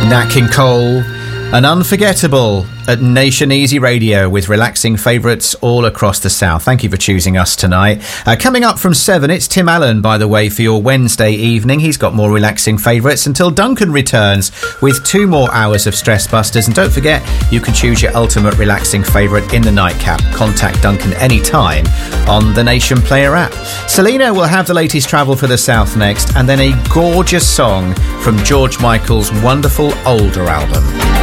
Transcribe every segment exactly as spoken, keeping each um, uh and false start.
Nat King Cole, an unforgettable at Nation Easy Radio with relaxing favourites all across the South. Thank you for choosing us tonight. Uh, coming up from seven, it's Tim Allen, by the way, for your Wednesday evening. He's got more relaxing favourites until Duncan returns with two more hours of Stress Busters. And don't forget, you can choose your ultimate relaxing favourite in the nightcap. Contact Duncan anytime on the Nation Player app. Selena will have the latest travel for the South next, and then a gorgeous song from George Michael's wonderful older album.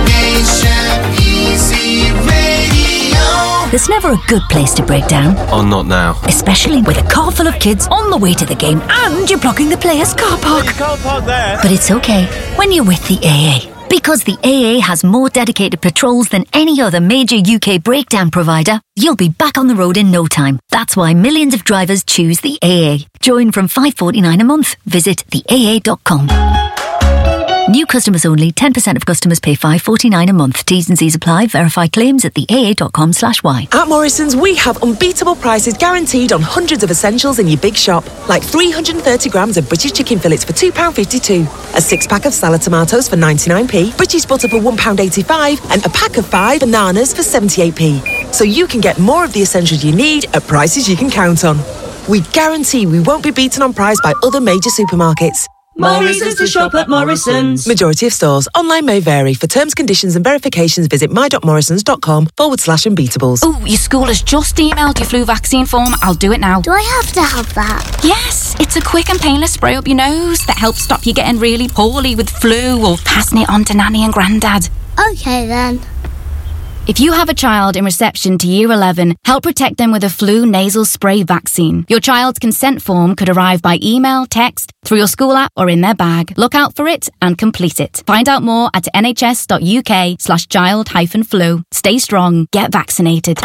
There's never a good place to break down. Oh, not now. Especially with a car full of kids on the way to the game and you're blocking the players' car park. You can't park there. But it's okay when you're with the A A. Because the A A has more dedicated patrols than any other major U K breakdown provider, you'll be back on the road in no time. That's why millions of drivers choose the A A. Join from five pounds forty-nine a month. Visit the A A dot com. New customers only. ten percent of customers pay five pounds forty-nine a month. T's and C's apply. Verify claims at the A A dot com slash Y. At Morrison's, we have unbeatable prices guaranteed on hundreds of essentials in your big shop. Like three hundred thirty grams of British chicken fillets for two pounds fifty-two. A six-pack of salad tomatoes for ninety-nine p. British butter for one pound eighty-five. And a pack of five bananas for seventy-eight p. So you can get more of the essentials you need at prices you can count on. We guarantee we won't be beaten on price by other major supermarkets. More reasons to shop at Morrison's. Majority of stores. Online may vary. For terms, conditions and verifications, visit my.morrisons.com forward slash unbeatables. Oh, your school has just emailed your flu vaccine form. I'll do it now. Do I have to have that? Yes, it's a quick and painless spray up your nose that helps stop you getting really poorly with flu or passing it on to nanny and granddad. Okay then. If you have a child in reception to year eleven, help protect them with a flu nasal spray vaccine. Your child's consent form could arrive by email, text, through your school app or in their bag. Look out for it and complete it. Find out more at nhs.uk slash child hyphen flu. Stay strong, get vaccinated.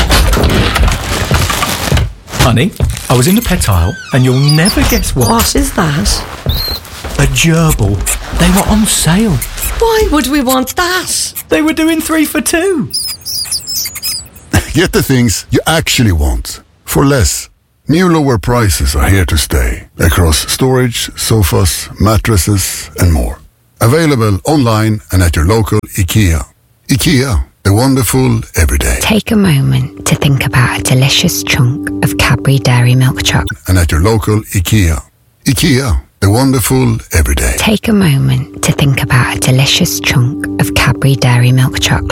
Honey, I was in the pet aisle and you'll never guess what. What is that? A gerbil. They were on sale. Why would we want that? They were doing three for two. Get the things you actually want for less. New lower prices are here to stay across storage, sofas, mattresses and more. Available online and at your local IKEA. IKEA, the wonderful everyday. Take a moment to think about a delicious chunk of Cadbury Dairy Milk Chocolate. And at your local IKEA. IKEA, the wonderful everyday. Take a moment to think about a delicious chunk of Cadbury Dairy Milk Chocolate.